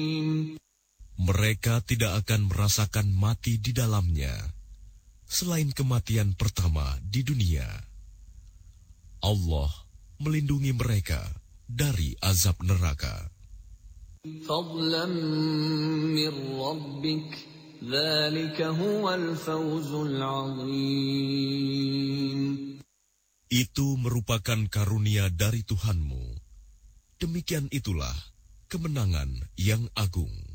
Mereka tidak akan merasakan mati di dalamnya, selain kematian pertama di dunia. Allah melindungi mereka dari azab neraka. Fadlan min rabbik, dzalika huwal fawzul 'azim. Itu merupakan karunia dari Tuhanmu. Demikian itulah kemenangan yang agung.